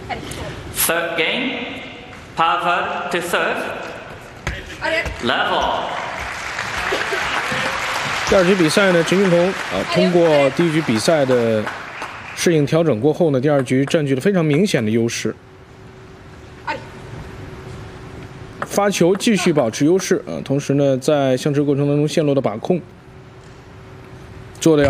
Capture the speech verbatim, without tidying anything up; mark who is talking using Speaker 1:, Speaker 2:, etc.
Speaker 1: Third game, Pavard to serve. Level.
Speaker 2: 第二局比赛呢，陈俊彤啊，通过第一局比赛的适应调整过后呢，第二局占据了非常明显的优势。发球继续保持优势啊，同时呢，在相持过程当中线路的把控做的要。